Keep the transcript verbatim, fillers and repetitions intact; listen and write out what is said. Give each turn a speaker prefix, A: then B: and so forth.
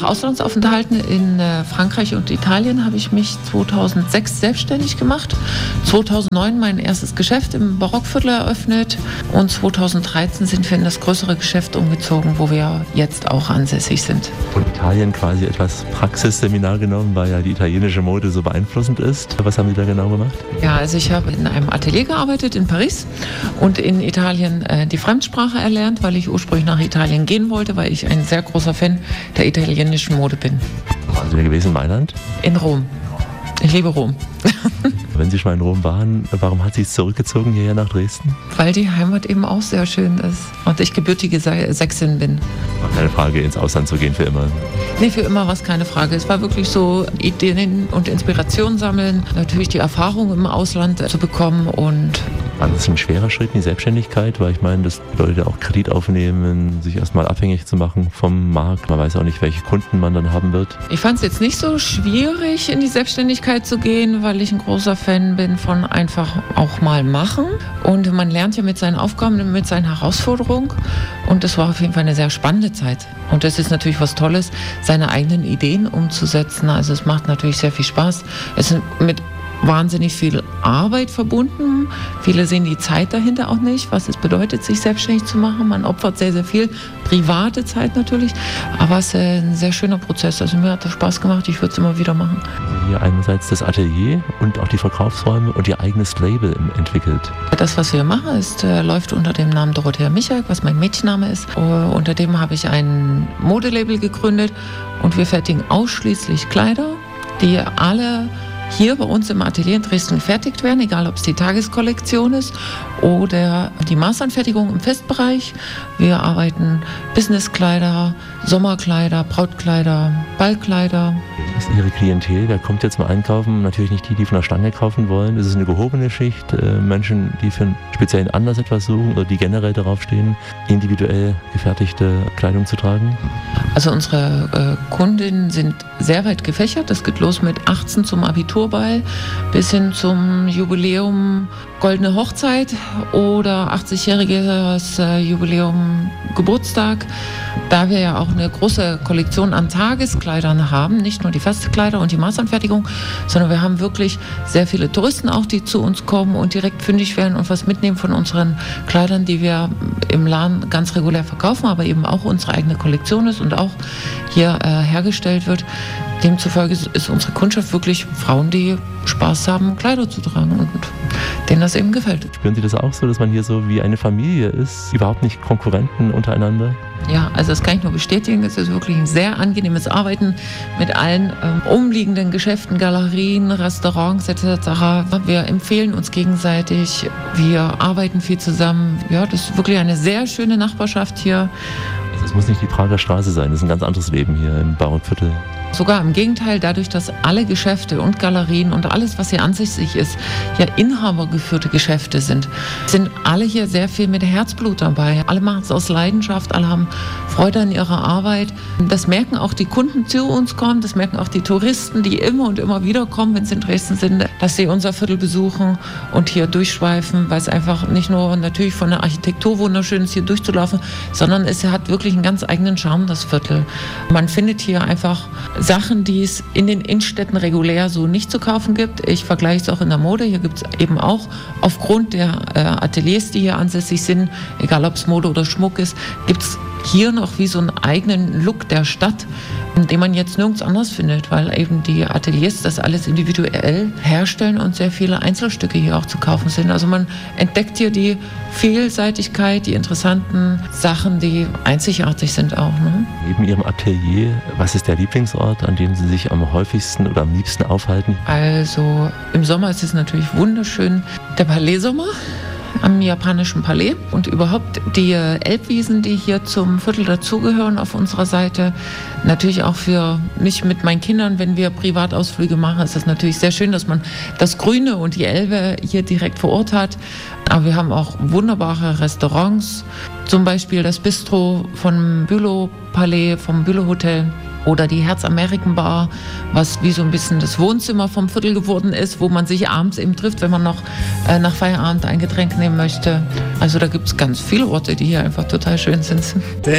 A: Auslandsaufenthalten in äh, Frankreich und Italien habe ich mich zweitausendsechs selbstständig gemacht. zweitausendneun mein erstes Geschäft im Barockviertel eröffnet und zweitausenddreizehn sind wir in das größere Geschäft umgezogen, wo wir jetzt auch ansässig sind.
B: Von Italien quasi etwas Praxisseminar genommen, weil ja die italienische Mode so beeinflussend ist. Was haben Sie da genau gemacht?
A: Ja, also ich habe in einem Atelier gearbeitet in Paris und in Italien äh, die Fremdsprache erlernt, weil ich ursprünglich nach Italien gehen wollte, weil ich ein sehr großer Fan der italienischen Mode bin.
B: Wo waren Sie denn gewesen in Mailand?
A: In Rom. Ich liebe Rom.
B: Wenn Sie schon mal in Rom waren, warum hat Sie es zurückgezogen hierher nach Dresden?
A: Weil die Heimat eben auch sehr schön ist und ich gebürtige Sächsin bin.
B: War keine Frage, ins Ausland zu gehen für immer?
A: Nee, für immer war es keine Frage. Es war wirklich so, Ideen und Inspiration sammeln, natürlich die Erfahrung im Ausland zu bekommen und...
B: War das ein schwerer Schritt in die Selbstständigkeit? Weil ich meine, das bedeutet ja auch Kredit aufnehmen, sich erstmal abhängig zu machen vom Markt. Man weiß auch nicht, welche Kunden man dann haben wird.
A: Ich fand es jetzt nicht so schwierig, in die Selbstständigkeit zu gehen, weil ich ein großer Fan bin von einfach auch mal machen. Und man lernt ja mit seinen Aufgaben, mit seinen Herausforderungen. Und das war auf jeden Fall eine sehr spannende Zeit. Und das ist natürlich was Tolles, seine eigenen Ideen umzusetzen. Also es macht natürlich sehr viel Spaß. Es ist mit wahnsinnig viel Arbeit verbunden. Viele sehen die Zeit dahinter auch nicht, was es bedeutet, sich selbstständig zu machen. Man opfert sehr, sehr viel private Zeit natürlich, aber es ist ein sehr schöner Prozess. Also mir hat das Spaß gemacht, ich würde es immer wieder machen.
B: Hier einerseits das Atelier und auch die Verkaufsräume und Ihr eigenes Label entwickelt.
A: Das, was wir machen, ist, äh, läuft unter dem Namen Dorothea Michak, was mein Mädchenname ist. Uh, unter dem habe ich ein Modelabel gegründet und wir fertigen ausschließlich Kleider, die alle hier bei uns im Atelier in Dresden gefertigt werden, egal ob es die Tageskollektion ist oder die Maßanfertigung im Festbereich. Wir arbeiten Businesskleider, Sommerkleider, Brautkleider, Ballkleider.
B: Das ist Ihre Klientel, wer kommt jetzt mal einkaufen? Natürlich nicht die, die von der Stange kaufen wollen. Das ist eine gehobene Schicht, äh, Menschen, die für einen speziellen Anlass etwas suchen oder die generell darauf stehen, individuell gefertigte Kleidung zu tragen.
A: Also unsere äh, Kundinnen sind sehr weit gefächert. Das geht los mit achtzehn zum Abiturball bis hin zum Jubiläum Goldene Hochzeit oder achtzigjähriges äh, Jubiläum Geburtstag. Da wir ja auch eine große Kollektion an Tageskleidern haben, nicht nur die Festkleider und die Maßanfertigung, sondern wir haben wirklich sehr viele Touristen auch, die zu uns kommen und direkt fündig werden und was mitnehmen von unseren Kleidern, die wir im Laden ganz regulär verkaufen, aber eben auch unsere eigene Kollektion ist und auch hier äh, hergestellt wird. Demzufolge ist unsere Kundschaft wirklich Frauen, die Spaß haben, Kleider zu tragen und denen das eben gefällt.
B: Spüren Sie das auch so, dass man hier so wie eine Familie ist, überhaupt nicht Konkurrenten untereinander?
A: Ja, also das kann ich nur bestätigen. Es ist wirklich ein sehr angenehmes Arbeiten mit allen ähm, umliegenden Geschäften, Galerien, Restaurants et cetera. Wir empfehlen uns gegenseitig, wir arbeiten viel zusammen. Ja, das ist wirklich eine sehr schöne Nachbarschaft hier.
B: Es muss nicht die Prager Straße sein, das ist ein ganz anderes Leben hier im Barockviertel.
A: Sogar im Gegenteil, dadurch, dass alle Geschäfte und Galerien und alles, was hier ansässig ist, ja inhabergeführte Geschäfte sind, sind alle hier sehr viel mit Herzblut dabei. Alle machen es aus Leidenschaft, alle haben Freude an ihrer Arbeit. Das merken auch die Kunden, die zu uns kommen, das merken auch die Touristen, die immer und immer wieder kommen, wenn sie in Dresden sind, dass sie unser Viertel besuchen und hier durchschweifen, weil es einfach nicht nur natürlich von der Architektur wunderschön ist, hier durchzulaufen, sondern es hat wirklich einen ganz eigenen Charme, das Viertel. Man findet hier einfach Sachen, die es in den Innenstädten regulär so nicht zu kaufen gibt. Ich vergleiche es auch in der Mode. Hier gibt es eben auch aufgrund der äh, Ateliers, die hier ansässig sind, egal ob es Mode oder Schmuck ist, gibt es hier noch wie so einen eigenen Look der Stadt, den man jetzt nirgends anders findet, weil eben die Ateliers das alles individuell herstellen und sehr viele Einzelstücke hier auch zu kaufen sind. Also man entdeckt hier die Vielseitigkeit, die interessanten Sachen, die einzigartig sind auch. Ne?
B: Neben Ihrem Atelier, was ist der Lieblingsort, an dem Sie sich am häufigsten oder am liebsten aufhalten?
A: Also im Sommer ist es natürlich wunderschön, der Palais-Sommer am japanischen Palais und überhaupt die Elbwiesen, die hier zum Viertel dazugehören auf unserer Seite. Natürlich auch für mich mit meinen Kindern, wenn wir Privatausflüge machen, ist das natürlich sehr schön, dass man das Grüne und die Elbe hier direkt vor Ort hat. Aber wir haben auch wunderbare Restaurants, zum Beispiel das Bistro vom Bülow Palais, vom Bülow Hotel. Oder die Herz-Ameriken-Bar, was wie so ein bisschen das Wohnzimmer vom Viertel geworden ist, wo man sich abends eben trifft, wenn man noch äh, nach Feierabend ein Getränk nehmen möchte. Also da gibt es ganz viele Orte, die hier einfach total schön sind.